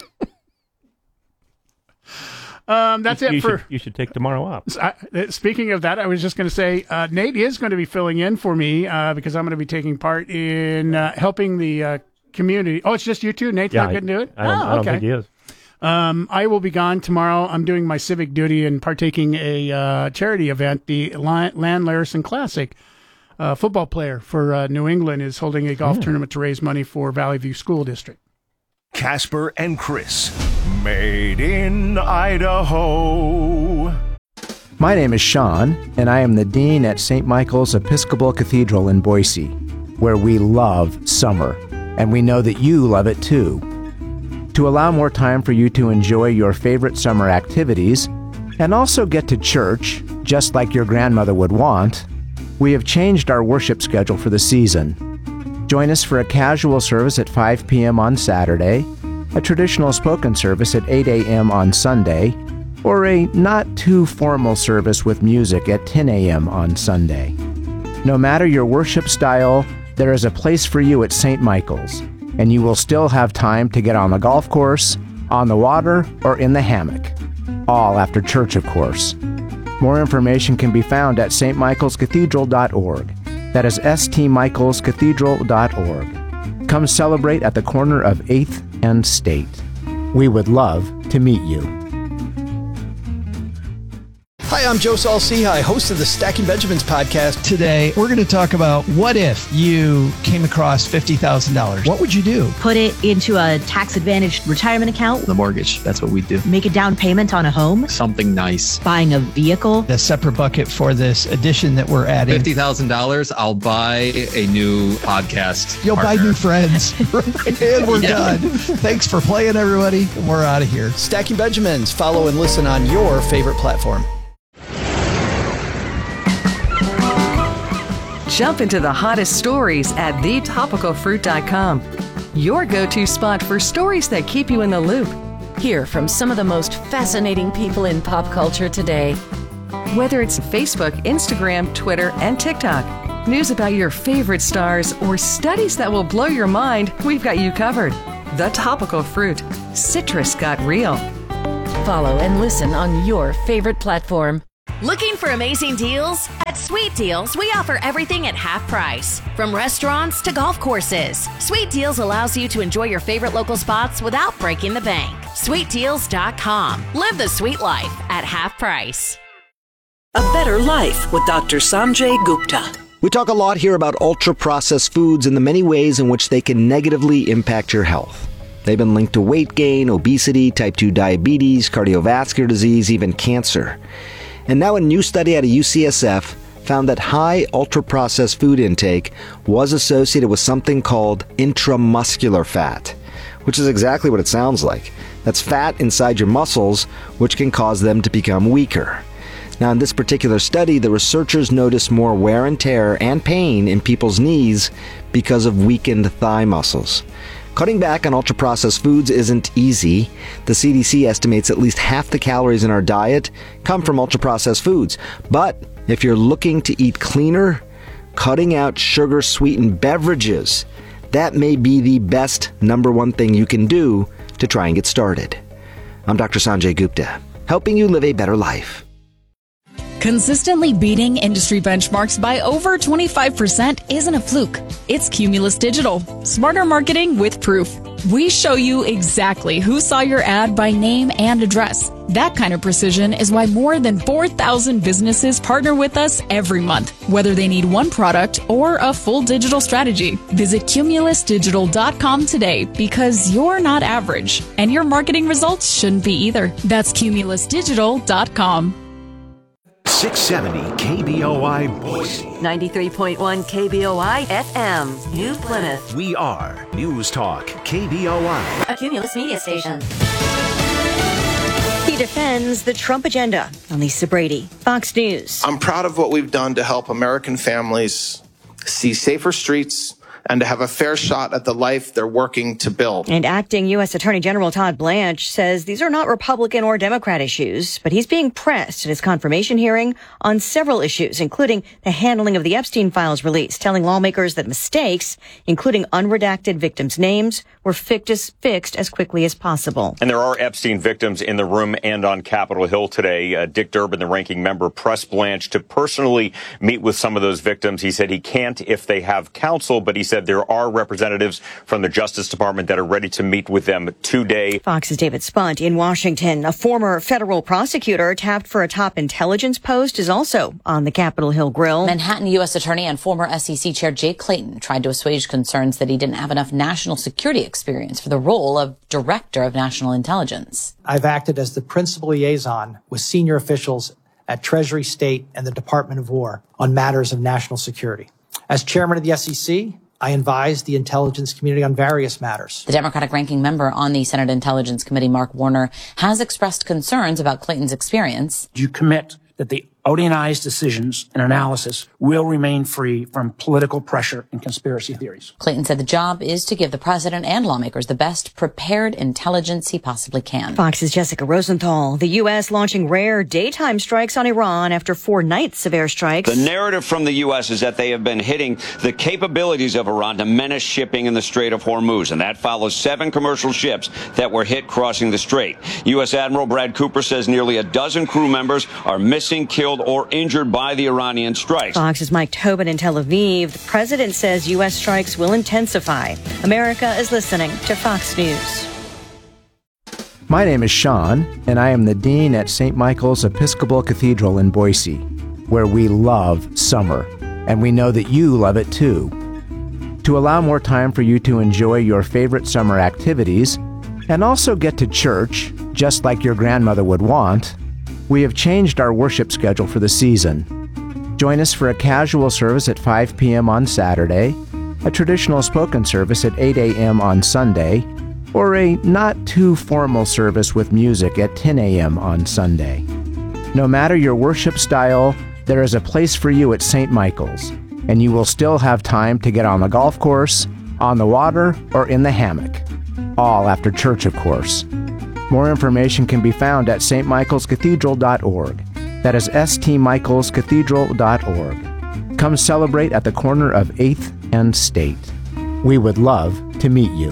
um, that's you, it you for... Should, you should take tomorrow off. I, speaking of that, I was just going to say, uh, Nate is going to be filling in for me uh, because I'm going to be taking part in uh, helping the uh, community. Oh, it's just you two? Nate's yeah, not going to do it? I don't, oh, I don't okay. think he is. Um, I will be gone tomorrow. I'm doing my civic duty and partaking a uh, charity event. The Land Larison Classic uh, football player for uh, New England is holding a golf yeah. tournament to raise money for Valley View School District. Casper and Chris, made in Idaho. My name is Sean, and I am the Dean at Saint Michael's Episcopal Cathedral in Boise, where we love summer, and we know that you love it too. To allow more time for you to enjoy your favorite summer activities, and also get to church, just like your grandmother would want, we have changed our worship schedule for the season. Join us for a casual service at five p.m. on Saturday, a traditional spoken service at eight a.m. on Sunday, or a not-too-formal service with music at ten a.m. on Sunday. No matter your worship style, there is a place for you at Saint Michael's, and you will still have time to get on the golf course, on the water, or in the hammock. All after church, of course. More information can be found at s t michaels cathedral dot org. That is s t michaels cathedral dot org. Come celebrate at the corner of eighth and State. We would love to meet you. Hi, I'm Joe Saul-Sehy, host of the Stacking Benjamins podcast. Today, we're going to talk about what if you came across fifty thousand dollars. What would you do? Put it into a tax-advantaged retirement account. The mortgage, that's what we do. Make a down payment on a home. Something nice. Buying a vehicle. A separate bucket for this addition that we're adding. fifty thousand dollars, I'll buy a new podcast. You'll partner. buy new friends. And we're Yeah. done. Thanks for playing, everybody. We're out of here. Stacking Benjamins. Follow and listen on your favorite platform. Jump into the hottest stories at the topical fruit dot com. Your go-to spot for stories that keep you in the loop. Hear from some of the most fascinating people in pop culture today. Whether it's Facebook, Instagram, Twitter, and TikTok, news about your favorite stars, or studies that will blow your mind, we've got you covered. The Topical Fruit. Citrus got real. Follow and listen on your favorite platform. Looking for amazing deals? At Sweet Deals, we offer everything at half price. From restaurants to golf courses, Sweet Deals allows you to enjoy your favorite local spots without breaking the bank. sweet deals dot com. Live the sweet life at half price. A Better Life with Doctor Sanjay Gupta. We talk a lot here about ultra-processed foods and the many ways in which they can negatively impact your health. They've been linked to weight gain, obesity, type two diabetes, cardiovascular disease, even cancer. And now a new study out of U C S F found that high ultra-processed food intake was associated with something called intramuscular fat, which is exactly what it sounds like. That's fat inside your muscles, which can cause them to become weaker. Now, in this particular study, the researchers noticed more wear and tear and pain in people's knees because of weakened thigh muscles. Cutting back on ultra-processed foods isn't easy. The C D C estimates at least half the calories in our diet come from ultra-processed foods. But if you're looking to eat cleaner, cutting out sugar-sweetened beverages, that may be the best number one thing you can do to try and get started. I'm Doctor Sanjay Gupta, helping you live a better life. Consistently beating industry benchmarks by over twenty-five percent isn't a fluke. It's Cumulus Digital. Smarter marketing with proof. We show you exactly who saw your ad by name and address. That kind of precision is why more than four thousand businesses partner with us every month, whether they need one product or a full digital strategy. Visit cumulus digital dot com today because you're not average, and your marketing results shouldn't be either. That's cumulus digital dot com. six seventy K B O I Boise. ninety-three point one K B O I F M, New Plymouth. We are News Talk K B O I. A Cumulus media station. He defends the Trump agenda. On Lisa Brady, Fox News. I'm proud of what we've done to help American families see safer streets and to have a fair shot at the life they're working to build. And acting U S Attorney General Todd Blanche says these are not Republican or Democrat issues, but he's being pressed at his confirmation hearing on several issues, including the handling of the Epstein files release, telling lawmakers that mistakes, including unredacted victims' names, were fixed, fixed as quickly as possible. And there are Epstein victims in the room and on Capitol Hill today. Uh, Dick Durbin, the ranking member, pressed Blanche to personally meet with some of those victims. He said he can't if they have counsel, but he said there are representatives from the Justice Department that are ready to meet with them today. Fox's David Spunt in Washington. A former federal prosecutor tapped for a top intelligence post is also on the Capitol Hill grill. Manhattan U S Attorney and former S E C Chair Jay Clayton tried to assuage concerns that he didn't have enough national security experience for the role of Director of National Intelligence. I've acted as the principal liaison with senior officials at Treasury, State, and the Department of War on matters of national security. As chairman of the S E C, I advised the intelligence community on various matters. The Democratic ranking member on the Senate Intelligence Committee, Mark Warner, has expressed concerns about Clayton's experience. Do you commit that the O D N I's decisions and analysis will remain free from political pressure and conspiracy theories? Clayton said the job is to give the president and lawmakers the best prepared intelligence he possibly can. Fox's Jessica Rosenthal. The U S launching rare daytime strikes on Iran after four nights of airstrikes. The narrative from the U S is that they have been hitting the capabilities of Iran to menace shipping in the Strait of Hormuz, and that follows seven commercial ships that were hit crossing the strait. U S Admiral Brad Cooper says nearly a dozen crew members are missing, killed, or injured by the Iranian strikes. Fox's Mike Tobin in Tel Aviv. The president says U S strikes will intensify. America is listening to Fox News. My name is Sean, and I am the Dean at Saint Michael's Episcopal Cathedral in Boise, where we love summer, and we know that you love it too. To allow more time for you to enjoy your favorite summer activities, and also get to church, just like your grandmother would want, we have changed our worship schedule for the season. Join us for a casual service at five p.m. on Saturday, a traditional spoken service at eight a.m. on Sunday, or a not-too-formal service with music at ten a.m. on Sunday. No matter your worship style, there is a place for you at Saint Michael's. and you will still have time to get on the golf course, on the water, or in the hammock. All after church, of course. More information can be found at s t michaels cathedral dot org. That is s t michaels cathedral dot org. Come celebrate at the corner of eighth and State. We would love to meet you.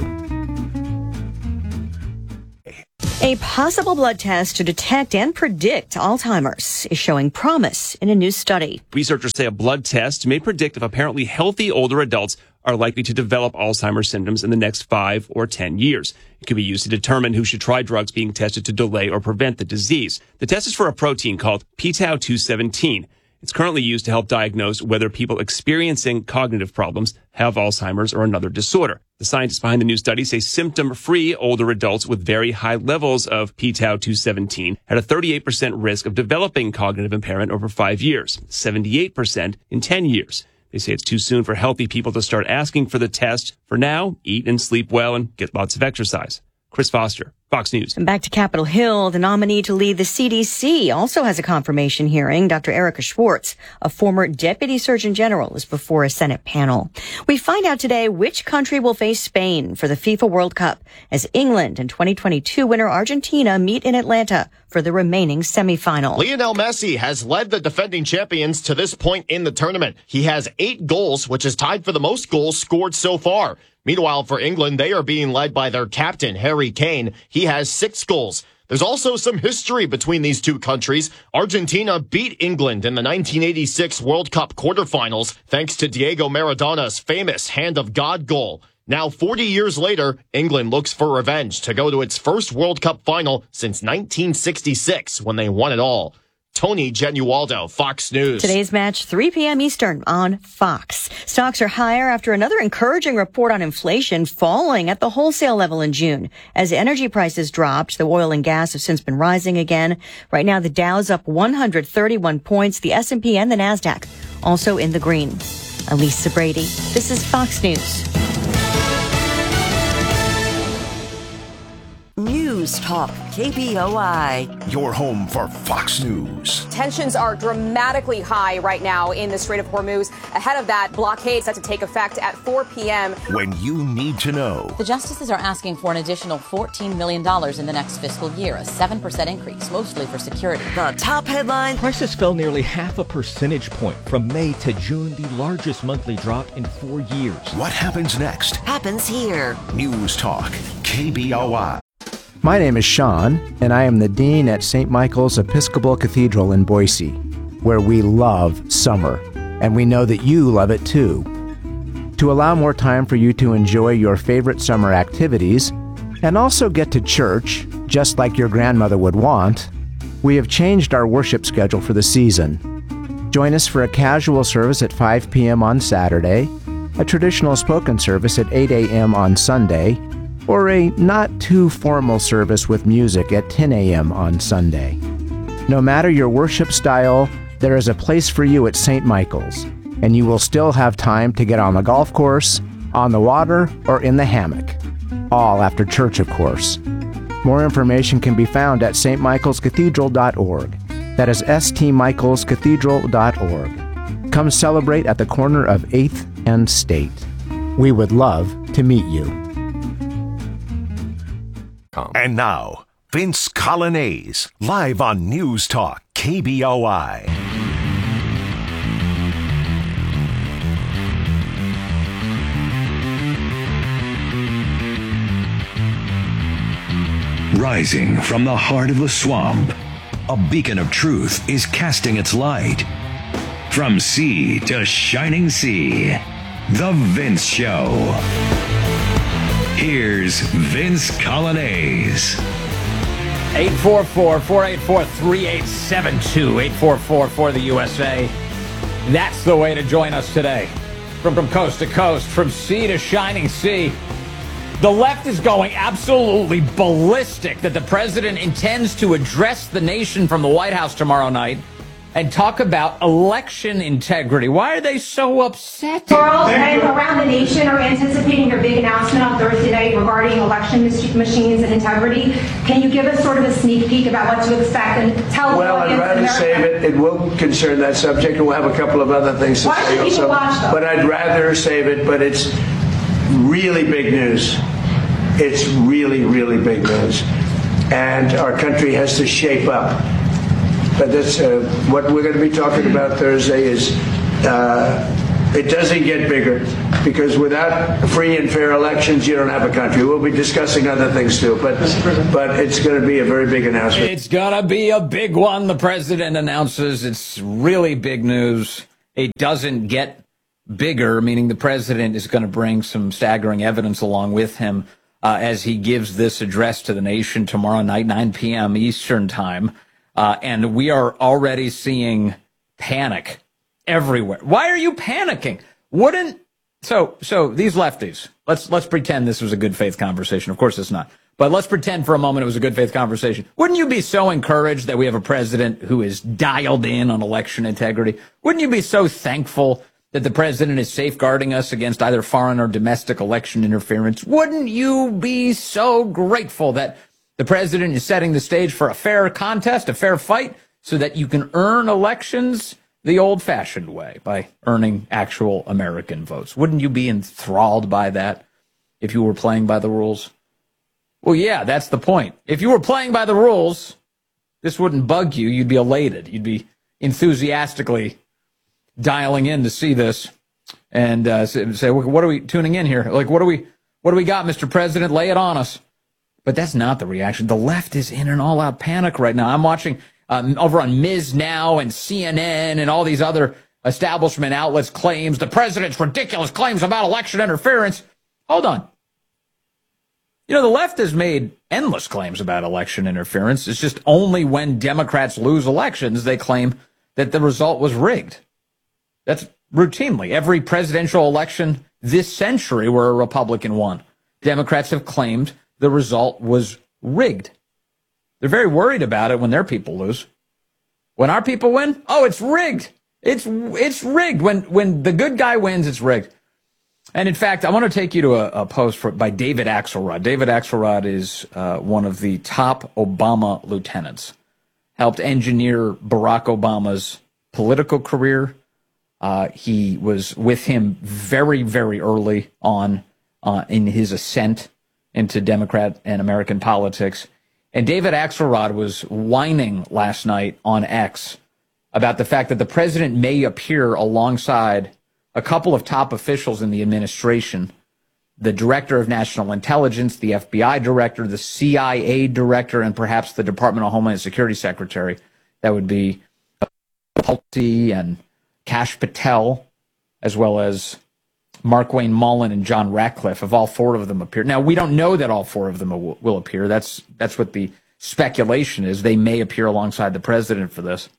A possible blood test to detect and predict Alzheimer's is showing promise in a new study. Researchers say a blood test may predict if apparently healthy older adults are likely to develop Alzheimer's symptoms in the next five or ten years. It could be used to determine who should try drugs being tested to delay or prevent the disease. The test is for a protein called p tau two seventeen. It's currently used to help diagnose whether people experiencing cognitive problems have Alzheimer's or another disorder. The scientists behind the new study say symptom-free older adults with very high levels of p tau two seventeen had a thirty-eight percent risk of developing cognitive impairment over five years, seventy-eight percent in ten years. They say it's too soon for healthy people to start asking for the test. For now, eat and sleep well and get lots of exercise. Chris Foster, Fox News. And back to Capitol Hill, the nominee to lead the C D C also has a confirmation hearing. Doctor Erica Schwartz, a former deputy surgeon general, is before a Senate panel. We find out today which country will face Spain for the FIFA World Cup as England and twenty twenty-two winner Argentina meet in Atlanta for the remaining semifinal. Lionel Messi has led the defending champions to this point in the tournament. He has eight goals, which is tied for the most goals scored so far. Meanwhile, for England, they are being led by their captain, Harry Kane. He has six goals. There's also some history between these two countries. Argentina beat England in the nineteen eighty-six World Cup quarterfinals thanks to Diego Maradona's famous Hand of God goal. Now, forty years later, England looks for revenge to go to its first World Cup final since nineteen sixty-six when they won it all. Tony Genualdo, Fox News. Today's match, three p.m. Eastern on Fox. Stocks are higher after another encouraging report on inflation falling at the wholesale level in June. As energy prices dropped, the oil and gas have since been rising again. Right now, the Dow's up one hundred thirty-one points, the S and P and the NASDAQ also in the green. Elisa Brady, this is Fox News. News Talk K B O I. Your home for Fox News. Tensions are dramatically high right now in the Strait of Hormuz. Ahead of that, blockade set to take effect at four p.m. When you need to know. The justices are asking for an additional fourteen million dollars in the next fiscal year, a seven percent increase, mostly for security. The top headline. Prices fell nearly half a percentage point from May to June, the largest monthly drop in four years. What happens next? Happens here. News Talk K B O I. My name is Sean, and I am the Dean at Saint Michael's Episcopal Cathedral in Boise, where we love summer, and we know that you love it too. To allow more time for you to enjoy your favorite summer activities, and also get to church, just like your grandmother would want, we have changed our worship schedule for the season. Join us for a casual service at five p.m. on Saturday, a traditional spoken service at eight a.m. on Sunday, or a not-too-formal service with music at ten a.m. on Sunday. No matter your worship style, there is a place for you at Saint Michael's, and you will still have time to get on the golf course, on the water, or in the hammock. All after church, of course. More information can be found at s t michaels cathedral dot org. That is s t michaels cathedral dot org. Come celebrate at the corner of eighth and State. We would love to meet you. And now, Vince Colonnese, live on News Talk K B O I. Rising from the heart of the swamp, a beacon of truth is casting its light. From sea to shining sea, The Vince Show. Here's Vince Colonnese. eight four four, four eight four, three eight seven two, eight four four for the U S A. That's the way to join us today. From, from coast to coast, from sea to shining sea. The left is going absolutely ballistic that the president intends to address the nation from the White House tomorrow night. and talk about election integrity. Why are they so upset? World and around the nation are anticipating your big announcement on Thursday night regarding election machines and integrity. Can you give us sort of a sneak peek about what to expect and tell Well, the I'd rather America- save it. It will concern that subject, and we'll have a couple of other things to Why say should people also. watch, though? But I'd rather save it, but it's really big news. It's really, really big news. And our country has to shape up. But that's uh, what we're going to be talking about Thursday is uh, it doesn't get bigger, because without free and fair elections, you don't have a country. We'll be discussing other things too, but but it's going to be a very big announcement. It's going to be a big one, the president announces. It's really big news. It doesn't get bigger, meaning the president is going to bring some staggering evidence along with him uh, as he gives this address to the nation tomorrow night, nine p.m. Eastern time. Uh, and we are already seeing panic everywhere. Why are you panicking? Wouldn't so so these lefties, let's let's pretend this was a good faith conversation. Of course it's not. But let's pretend for a moment it was a good faith conversation. Wouldn't you be so encouraged that we have a president who is dialed in on election integrity? Wouldn't you be so thankful that the president is safeguarding us against either foreign or domestic election interference? Wouldn't you be so grateful that the president is setting the stage for a fair contest, a fair fight, so that you can earn elections the old-fashioned way, by earning actual American votes? Wouldn't you be enthralled by that if you were playing by the rules? Well, yeah, that's the point. If you were playing by the rules, this wouldn't bug you. You'd be elated. You'd be enthusiastically dialing in to see this and uh, say, what are we tuning in here? Like, what do we, what do we got, Mister President? Lay it on us. But that's not the reaction. The left is in an all-out panic right now. I'm watching um, over on Miz Now and C N N and all these other establishment outlets claims, the president's ridiculous claims about election interference. Hold on. You know, the left has made endless claims about election interference. It's just only when Democrats lose elections, they claim that the result was rigged. That's routinely. Every presidential election this century where a Republican won, Democrats have claimed the result was rigged. They're very worried about it when their people lose. When our people win, oh, it's rigged. It's it's rigged. When when the good guy wins, it's rigged. And in fact, I want to take you to a, a post for, by David Axelrod. David Axelrod is uh, one of the top Obama lieutenants. Helped engineer Barack Obama's political career. Uh, he was with him very, very early on uh, in his ascent into Democrat and American politics. And David Axelrod was whining last night on X about the fact that the president may appear alongside a couple of top officials in the administration, the director of national intelligence, the F B I director, the C I A director, and perhaps the Department of Homeland Security secretary. That would be Pulte and Kash Patel, as well as Markwayne Mullin and John Ratcliffe. If all four of them appear. Now, we don't know that all four of them will, will appear. That's that's what the speculation is. They may appear alongside the president for this.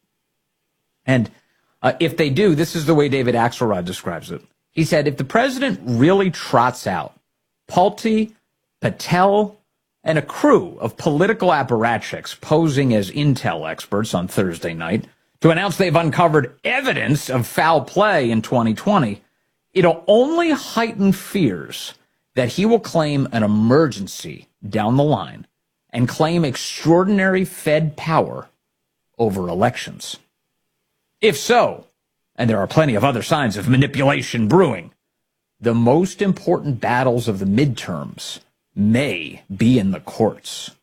And uh, if they do, this is the way David Axelrod describes it. He said, if the president really trots out Pulte, Patel, and a crew of political apparatchiks posing as intel experts on Thursday night to announce they've uncovered evidence of foul play in twenty twenty, it'll only heighten fears that he will claim an emergency down the line and claim extraordinary Fed power over elections. If so, and there are plenty of other signs of manipulation brewing, the most important battles of the midterms may be in the courts.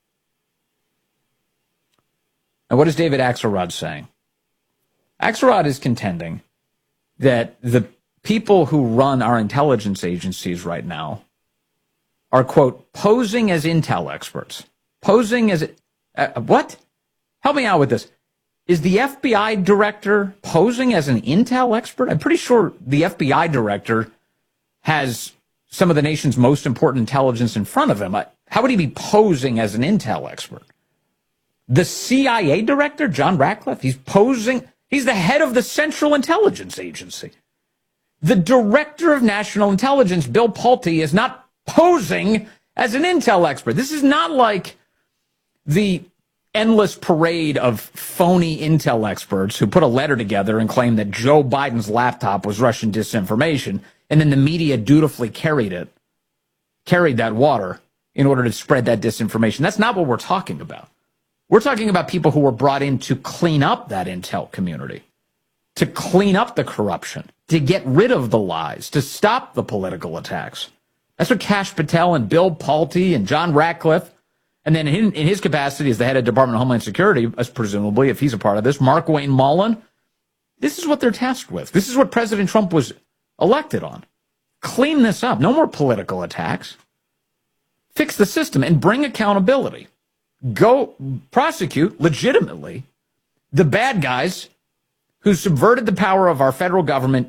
Now, what is David Axelrod saying? Axelrod is contending that the people who run our intelligence agencies right now are, quote, posing as intel experts. Posing as... Uh, what? Help me out with this. Is the F B I director posing as an intel expert? I'm pretty sure the F B I director has some of the nation's most important intelligence in front of him. How would he be posing as an intel expert? The C I A director, John Ratcliffe, he's posing... He's the head of the Central Intelligence Agency. The director of national intelligence, Bill Pulte, is not posing as an intel expert. This is not like the endless parade of phony intel experts who put a letter together and claimed that Joe Biden's laptop was Russian disinformation, and then the media dutifully carried it, carried that water in order to spread that disinformation. That's not what we're talking about. We're talking about people who were brought in to clean up that intel community, to clean up the corruption, to get rid of the lies, to stop the political attacks. That's what Kash Patel and Bill Pulte and John Ratcliffe, and then in, in his capacity as the head of Department of Homeland Security, as presumably, if he's a part of this, Mark Wayne Mullen, this is what they're tasked with. This is what President Trump was elected on. Clean this up. No more political attacks. Fix the system and bring accountability. Go prosecute legitimately the bad guys who subverted the power of our federal government